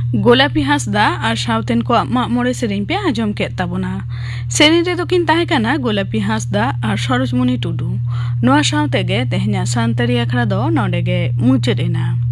गोलापी हांसदा और सावतेन को माग मोड़े सेरें पे आजम के ताबोना सेरें रे दोकिन ताहेकाना गोलापी हांसदा और सरोजमणि टुडू नोआ सावतेगे तेहना सानतारी आखड़ा दो नोडेगे मुचाद एना।